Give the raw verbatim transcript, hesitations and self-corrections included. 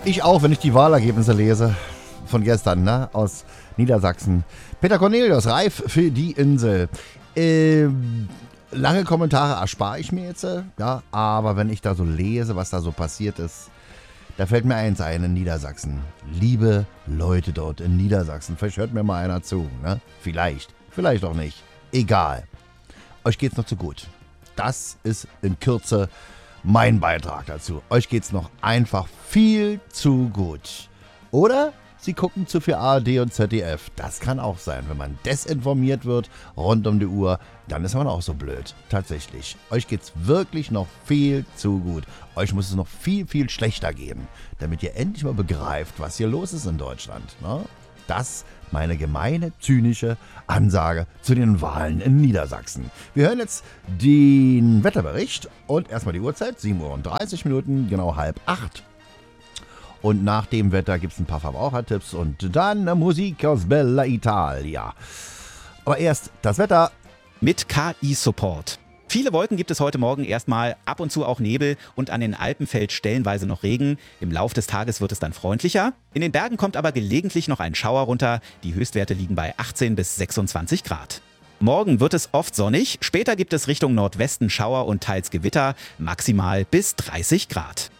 Ich auch, wenn ich die Wahlergebnisse lese von gestern, ne, aus Niedersachsen. Peter Cornelius, reif für die Insel. Ähm, lange Kommentare erspare ich mir jetzt, ja, aber wenn ich da so lese, was da so passiert ist, da fällt mir eins ein in Niedersachsen. Liebe Leute dort in Niedersachsen, vielleicht hört mir mal einer zu, ne? Vielleicht, vielleicht auch nicht. Egal. Euch geht's noch zu gut. Das ist in Kürze mein Beitrag dazu. Euch geht's noch einfach viel zu gut. Oder Sie gucken zu viel A R D und Z D F. Das kann auch sein. Wenn man desinformiert wird rund um die Uhr, dann ist man auch so blöd. Tatsächlich. Euch geht's wirklich noch viel zu gut. Euch muss es noch viel, viel schlechter gehen, damit ihr endlich mal begreift, was hier los ist in Deutschland. Ne? Das meine gemeine, zynische Ansage zu den Wahlen in Niedersachsen. Wir hören jetzt den Wetterbericht und erstmal die Uhrzeit, sieben Uhr und dreißig Minuten, genau halb acht. Und nach dem Wetter gibt es ein paar Verbrauchertipps und dann Musik aus Bella Italia. Aber erst das Wetter. Mit K I-Support. Viele Wolken gibt es heute Morgen erstmal, ab und zu auch Nebel und an den Alpen fällt stellenweise noch Regen. Im Lauf des Tages wird es dann freundlicher. In den Bergen kommt aber gelegentlich noch ein Schauer runter. Die Höchstwerte liegen bei achtzehn bis sechsundzwanzig Grad. Morgen wird es oft sonnig, später gibt es Richtung Nordwesten Schauer und teils Gewitter, maximal bis dreißig Grad.